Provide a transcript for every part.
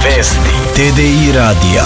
Vesti TDI radija.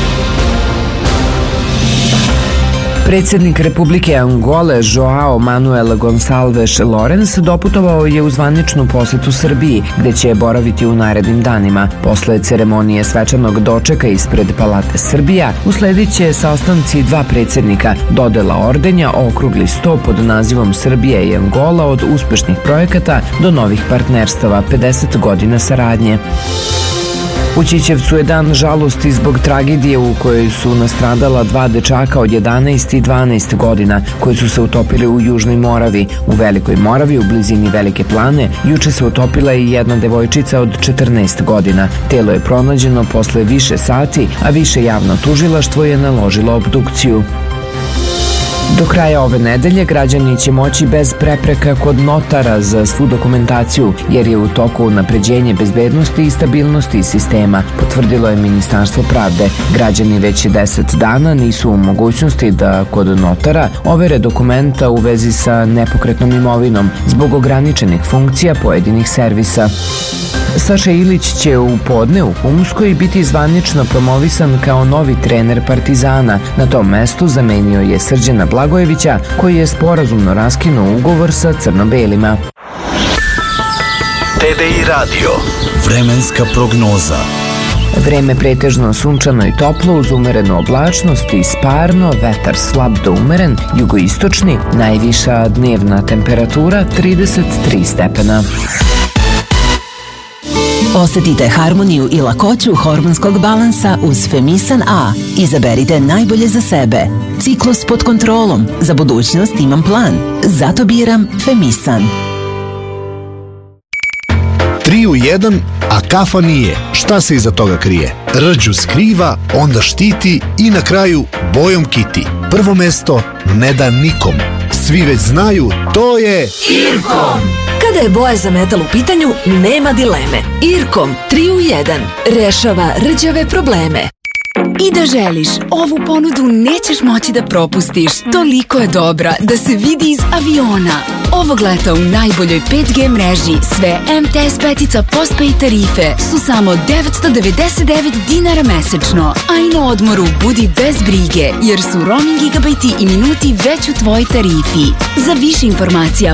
Predsjednik Republike Angole Joao Manuel Gonçalves Lorenz doputovao je u zvaničnu posetu Srbiji, gde će boraviti u narednim danima. Posle ceremonije svečanog dočeka ispred Palate Srbija usledit će sastanci dva predsjednika, dodela ordenja, okrugli sto pod nazivom Srbija i Angola od uspešnih projekata do novih partnerstava, 50 godina saradnje. U Ćićevcu je dan žalosti zbog tragedije u kojoj su nastradala dva dečaka od 11 i 12 godina koji su se utopili u Južnoj Moravi. U Velikoj Moravi, u blizini Velike Plane, juče se utopila i jedna devojčica od 14 godina. Telo je pronađeno posle više sati, a više javno tužilaštvo je naložilo obdukciju. Do kraja ove nedelje građani će moći bez prepreka kod notara za svu dokumentaciju, jer je u toku unapređenje bezbednosti i stabilnosti sistema, potvrdilo je Ministarstvo pravde. Građani već 10 dana nisu u mogućnosti da kod notara overe dokumenta u vezi sa nepokretnom imovinom zbog ograničenih funkcija pojedinih servisa. Saša Ilić će u podne u Humskoj biti zvanično promovisan kao novi trener Partizana. Na tom mestu zamenio je Srđana Blagojevića, koji je sporazumno raskinuo ugovor sa crno-belima. TDI radio. Vremenska prognoza. Vreme pretežno sunčano i toplo uz umerenu oblačnost i sparno, vetar slab do umeren, jugoistočni, najviša dnevna temperatura 33 stepena. Osetite harmoniju i lakoću hormonskog balansa uz Femisan A. Izaberite najbolje za sebe. Ciklus pod kontrolom. Za budućnost imam plan. Zato biram Femisan. 3 u 1, a kafa nije. Šta se iza toga krije? Rđu skriva, onda štiti i na kraju bojom kiti. Prvo mesto ne da nikom. Svi već znaju, to je Irkom. Kada je boja za metal u pitanju, nema dileme. Irkom 3 u 1 rešava rđave probleme. I da želiš, ovu ponudu nećeš moći da propustiš. Toliko je dobra da se vidi iz aviona. Ovog leta u najboljoj 5G mreži sve MTS petica postpaid tarife su samo 999 dinara mesečno. A i na odmoru budi bez brige, jer su roaming gigabajti i minuti već u tvojoj tarifi. Za više informacija